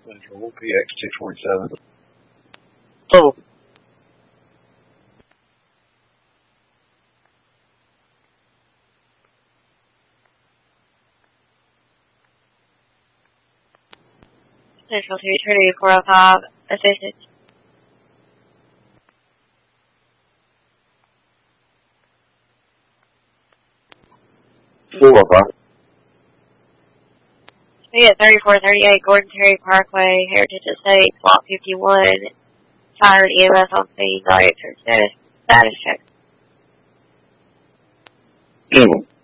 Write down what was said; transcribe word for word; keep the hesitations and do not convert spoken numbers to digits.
Central, P X two forty-seven. Oh. Central two two four oh five, assistant. four oh five. Me at thirty-four thirty-eight Gordon Terry Parkway, Heritage Estates, Lot fifty-one. Fire E M S on scene, status, status check. General.